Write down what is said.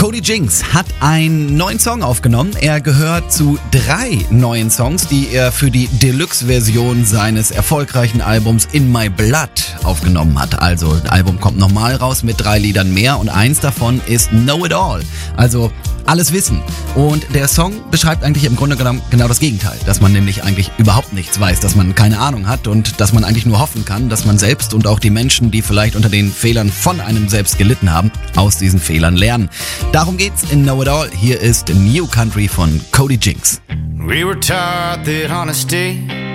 Cody Jinks hat einen neuen Song aufgenommen. Er gehört zu 3 neuen Songs, die er für die Deluxe-Version seines erfolgreichen Albums In My Blood aufgenommen hat. Also, das Album kommt nochmal raus mit 3 Liedern mehr und eins davon ist Know It All. Also, alles wissen. Und der Song beschreibt eigentlich im Grunde genommen genau das Gegenteil. Dass man nämlich eigentlich überhaupt nichts weiß, dass man keine Ahnung hat und dass man eigentlich nur hoffen kann, dass man selbst und auch die Menschen, die vielleicht unter den Fehlern von einem selbst gelitten haben, aus diesen Fehlern lernen. Darum geht's in Know It All. Hier ist New Country von Cody Jinks. We were taught that honesty